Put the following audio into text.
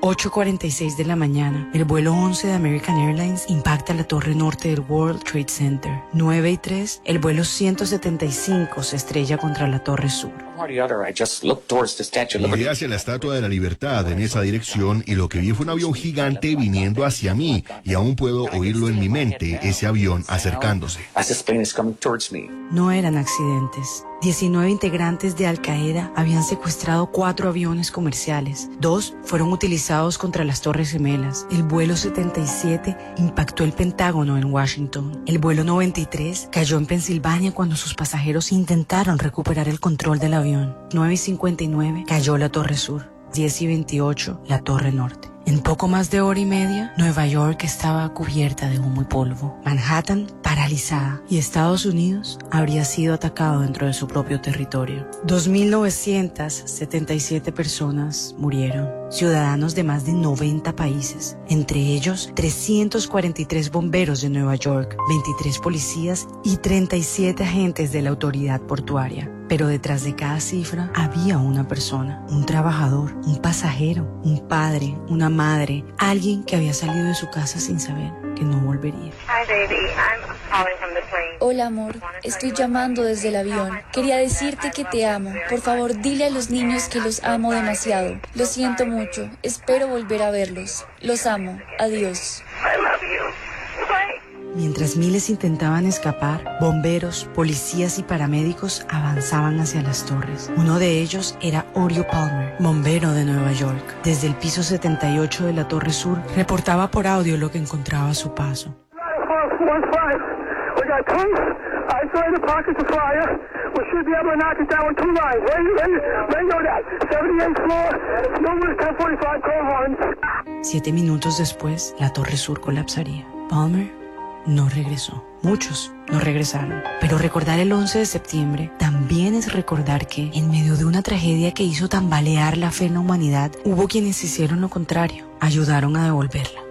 8:46 de la mañana, el vuelo 11 de American Airlines impacta la torre norte del World Trade Center. 9:03, el vuelo 175 se estrella contra la torre sur. Miré hacia la Estatua de la Libertad en esa dirección y lo que vi fue un avión gigante viniendo hacia mí y aún puedo oírlo en mi mente, ese avión acercándose. No eran accidentes. 19 integrantes de Al Qaeda habían secuestrado 4 aviones comerciales. 2 fueron utilizados contra las Torres Gemelas. El vuelo 77 impactó el Pentágono en Washington. El vuelo 93 cayó en Pensilvania cuando sus pasajeros intentaron recuperar el control del avión. 9:59 cayó la Torre Sur. 10:28 la Torre Norte. En poco más de hora y media, Nueva York estaba cubierta de humo y polvo. Manhattan paralizada y Estados Unidos habría sido atacado dentro de su propio territorio. 2.977 personas murieron, ciudadanos de más de 90 países, entre ellos 343 bomberos de Nueva York, 23 policías y 37 agentes de la autoridad portuaria. Pero detrás de cada cifra había una persona, un trabajador, un pasajero, un padre, una madre, alguien que había salido de su casa sin saber que no volvería. Hola, amor. Estoy llamando desde el avión. Quería decirte que te amo. Por favor, dile a los niños que los amo demasiado. Lo siento mucho. Espero volver a verlos. Los amo. Adiós. Mientras miles intentaban escapar, bomberos, policías y paramédicos avanzaban hacia las torres. Uno de ellos era Oriole Palmer, bombero de Nueva York. Desde el piso 78 de la Torre Sur, reportaba por audio lo que encontraba a su paso. Isolated pockets of fire. We should be able to knock it down with 2 lines. Ready on that. 78th floor, numerous 1045 call horns. 7 minutos después, la Torre Sur colapsaría. Palmer no regresó. Muchos no regresaron. Pero recordar el 11 de septiembre también es recordar que, en medio de una tragedia que hizo tambalear la fe en la humanidad, hubo quienes hicieron lo contrario, ayudaron a devolverla.